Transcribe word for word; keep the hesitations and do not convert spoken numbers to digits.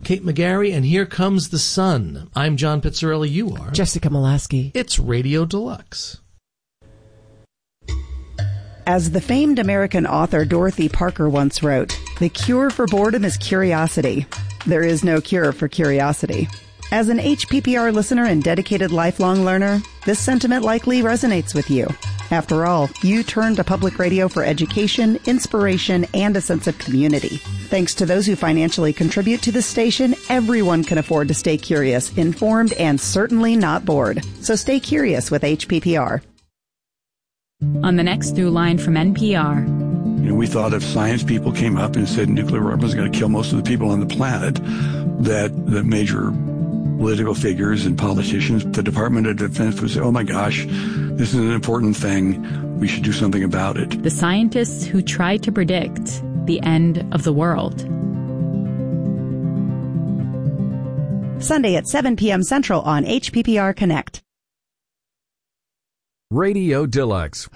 Kate McGarry, and Here Comes the Sun. I'm John Pizzarelli. You are Jessica Molaski. It's Radio Deluxe. As the famed American author Dorothy Parker once wrote, the cure for boredom is curiosity. There is no cure for curiosity. As an H P P R listener and dedicated lifelong learner, this sentiment likely resonates with you. After all, you turn to public radio for education, inspiration, and a sense of community. Thanks to those who financially contribute to the station, everyone can afford to stay curious, informed, and certainly not bored. So stay curious with H P P R. On the next Through Line from N P R. You know, we thought if science people came up and said nuclear weapons was going to kill most of the people on the planet, that the major political figures and politicians, the Department of Defense would say, oh my gosh, this is an important thing. We should do something about it. The scientists who tried to predict the end of the world. Sunday at seven p.m. Central on H P P R Connect. Radio Deluxe.